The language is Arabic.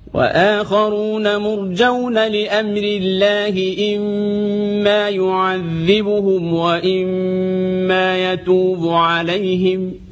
وآخرون مرجون لأمر الله إما يعذبهم وإما يتوب عليهم